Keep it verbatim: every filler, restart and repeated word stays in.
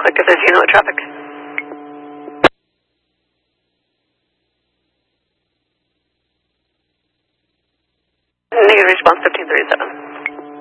Quick as you know traffic. Negative response fifteen thirty-seven.